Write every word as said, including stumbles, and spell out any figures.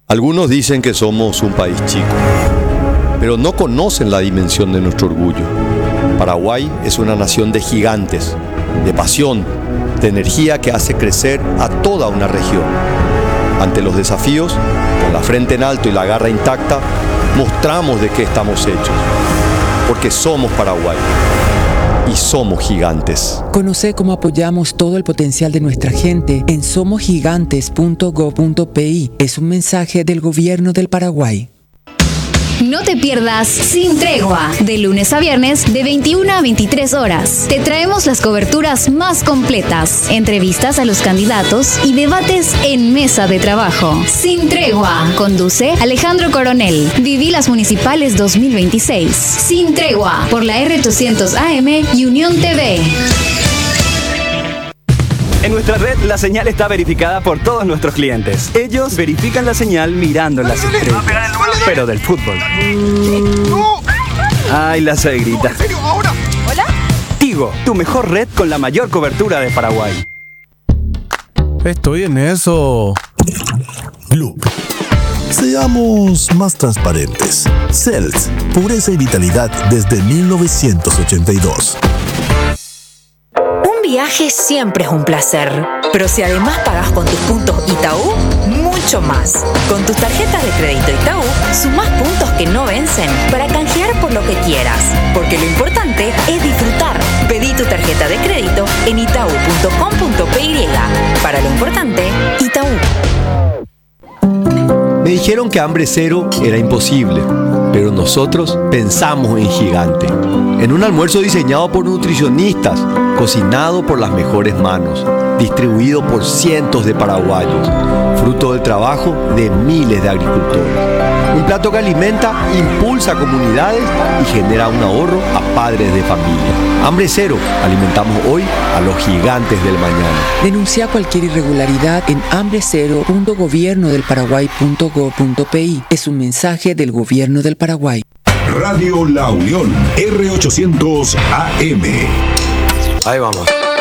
Algunos dicen que somos un país chico, pero no conocen la dimensión de nuestro orgullo. Paraguay es una nación de gigantes, de pasión, de energía que hace crecer a toda una región. Ante los desafíos, con la frente en alto y la garra intacta, mostramos de qué estamos hechos, porque somos Paraguay y somos gigantes. Conoce cómo apoyamos todo el potencial de nuestra gente en somos gigantes punto gob punto pi. Es un mensaje del Gobierno del Paraguay. No te pierdas Sin Tregua, de lunes a viernes de veintiuna a veintitrés horas. Te traemos las coberturas más completas, entrevistas a los candidatos y debates en mesa de trabajo. Sin Tregua, conduce Alejandro Coronel. Viví las municipales dos mil veintiséis. Sin Tregua, por la R ochocientos A M y Unión T V. En nuestra red, la señal está verificada por todos nuestros clientes. Ellos verifican la señal mirando las estrellas, pero del fútbol. Ay, la suegrita. ¿Hola? Tigo, tu mejor red con la mayor cobertura de Paraguay. Estoy en eso. Loop. Seamos más transparentes. Cells, pureza y vitalidad desde mil novecientos ochenta y dos. Un viaje siempre es un placer, pero si además pagas con tus puntos Itaú, mucho más. Con tus tarjetas de crédito Itaú, sumás puntos que no vencen para canjear por lo que quieras, porque lo importante es disfrutar. Pedí tu tarjeta de crédito en itaú punto com punto pi. Para lo importante, Itaú. Me dijeron que hambre cero era imposible, pero nosotros pensamos en gigante. En un almuerzo diseñado por nutricionistas, cocinado por las mejores manos, distribuido por cientos de paraguayos, fruto del trabajo de miles de agricultores. Un plato que alimenta, impulsa comunidades y genera un ahorro a padres de familia. Hambre cero, alimentamos hoy a los gigantes del mañana. Denuncia cualquier irregularidad en hambre cero punto gobierno del paraguay punto gob punto pi. Es un mensaje del Gobierno del Paraguay. Radio La Unión, R ochocientos A M. Ahí vamos.